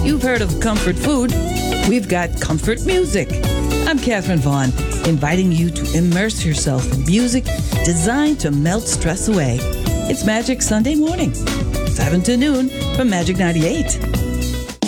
You've heard of comfort food. We've got comfort music. I'm Catherine Vaughn, inviting you to immerse yourself in music designed to melt stress away. It's Magic Sunday Morning, 7 to noon from Magic 98.